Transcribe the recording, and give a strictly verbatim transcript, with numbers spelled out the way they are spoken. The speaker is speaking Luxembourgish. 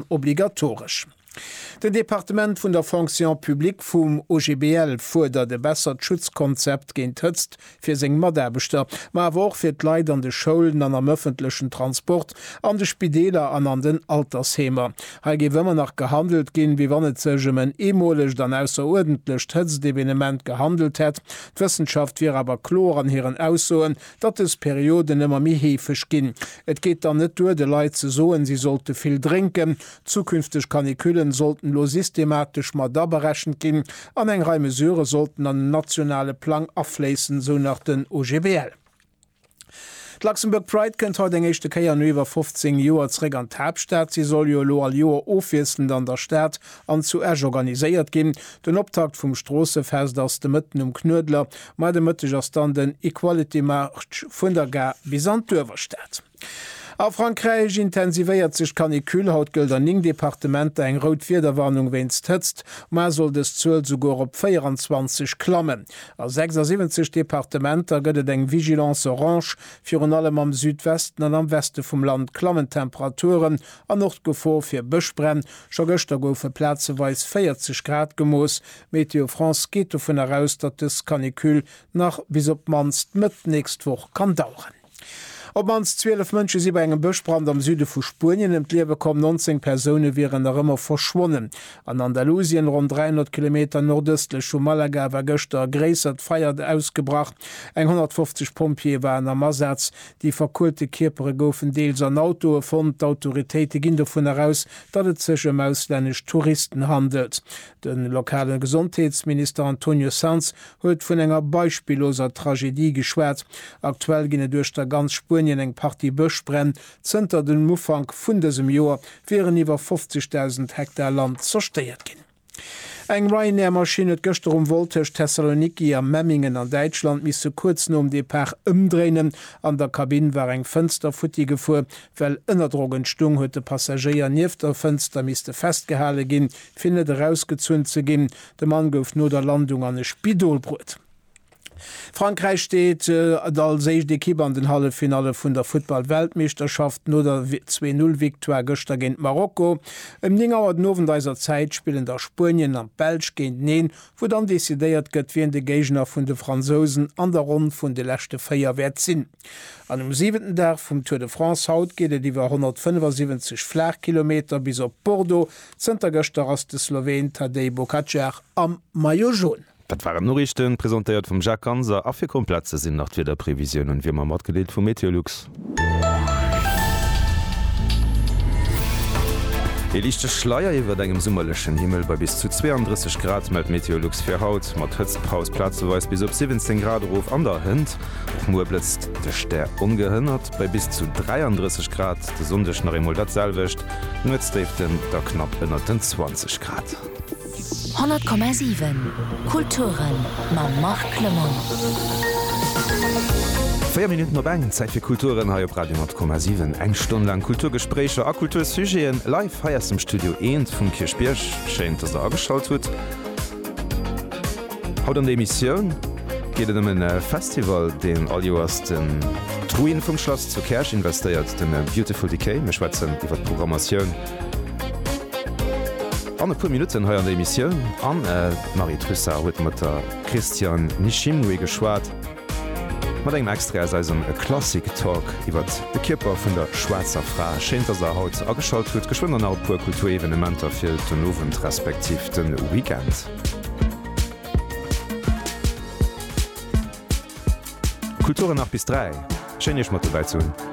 obligatorisch. De Departement vun der Fonction Publik vum O G B L fuder de bessert Schutzkonzept géint hëtzt fir seng Maderbeter, ma woch fir d Leiit an de Schoulden an am ëffentlechen Transport, an de Spideler an an den Altershemer. Ha gi wëmmer nach gehandelt ginn, wie wann et segem en emolech dann ausserordentlich Hëtzdevenement gehandelt hett. D'Wissenschaft wie aber chlor an hireieren aussoen, dat es Perioden ëmmer mi hefech ginn. Et geht dann net due de Leiit ze soen, sie sollte viel trinken. Zukünftig Kaniküllen sollten lo systematisch mat da berechen gin, an engrei Mesure sollten an nationale Plan afleessen, so nach den O G B L. Luxemburg Pride kennt heute eng echte Keier iwwer fünfzehn Joer zrä an Tabstaat, sie soll jo lo al Joer ofwiessen an der Stadt an zu Äg organiséiert gin. Den Optakt vum Strossefest ass de Mëtten um Knödler, mei de mëtteg ass dann den Equality March vun der Ga bis an d'Uwerstadt. A Frankreich intensivéiert sich Kanikül haut gilt an ning Departement eng Rotfirderwarnung wennst hëtzt, ma soll des Zuel sogar op vierundzwanzig klammen. A sechsundsiebzig Departementer gëtt eng Vigilance Orange fir an allem am Südwesten an am Weste vum Land Klammentemperaturen an Nordgefo fir Bëchbrenn, scho gëchter goufe Plätzeweis vierzig Grad gemoos. Meteo France geht vun heraus, dat es Kanikül nach bis op manst mit nächst woch kann dauern. Ob mans zwölf Mënsche si bei engem Bëchbrand am Süde vu Spurien em Liewe kom neunzehn Personen wären er immer verschwonnen. An Andalusien rund dreihundert Kilometer nordöstlich vu Malaga war Göster Gräsert feiert ausgebracht. eng hundertfünfzig Pompier waren am Ersatz. Die verkulte Kipere goufen deels an Auto von d'Autoritéite ginn davon heraus, dat et sech um auslännesch Touristen handelt. Den lokalen Gesundheitsminister Antonio Sanz huet vun enger beispielloser Tragedie geschwert. Aktuell ginne durch der ganz Spur eng Party Bëchbrenn zënter den Mufang vun desem Joer wären iwwer fünfzigtausend Hektar Land zersteiert ginn. Eng Ryanair-Maschine et gëster um Voltech Thessaloniki am Memmingen an Deitschland misse kurz no um de Per ëmdrehen. An der Kabin war eng Fënsterfutti gefu, well ënnerdrogen Stung huet de Passagier nief der Fënster miste festgehale ginn, findet herausgezun ze ginn. De Mann gouf no der Landung an e Spidolbrot. Frankreich steht äh, als seich de Kiber an den Hallefinale vun der Football-Weltmeisterschaft no der zwei null Viktoire gëster géint Marokko. Em Ningauer nowen deiser Zeit spielen der Spurien an Belsch géint neen, wo dann desideiert gëtt wie de Gegner vun de Franzosen an der Rund vun de lächte Féierwert sinn. An dem siebenten Tag vum Tour de France haut geht iwwer hundertfünfundsiebzig Flachkilometer bis op Bordeaux, Zter gëster ass de Slowen Tadej Pogačar am Maillot jaune. Dat waren Norrichten präsentiert vum Jacques Kanser a fir Komplätze sinn nach wieder Prävisionen und wie man mat geleet vum Meteorlux. E lichte Schleier iwwer engem summmerlechen Himmel bei bis zu zweiunddreißig Grad meldt Meteorlux fir Haut, mat Hëtzpaus Platzeweis bis op siebzehn Grad Rof an der Hënd. Mo blitzt de Ster ungehënnert bei bis zu dreiunddreißig Grad de sundech nach Emul dat selwecht, Nutzdeiften der knapp ënner den zwanzig Grad. hundert Komma sieben Kulturen ma Mark Clement. vier Minuten op eng Zeit fir Kulturen ha op Radio hundert Komma sieben eng Stunde lang Kulturgespräche a Kultursygéen live heiers dem Studio eend vum Kirchbiersch scheint dats er astalt huet. Haut an de Emissionioun geht um en Festival den all Joers den Truien vum Schloss zu Kersch investiert den Beautiful Decay me Schwetzen iwwer Programmatioun. An pu Minuten ha an der Emissionioun an äh, Marie Trusser huet mat der Christian Nishimwe geschwaart. mat engem extra se e Klassik Talk iwwer de Kipper vun der Schweizer Fra Schenter se haut aschalt huet geschwnnen a puer Kulturevenementer fir den nowen respektiv den Weekend. Kulturen nach bis drei. Schennech mat dabei zun.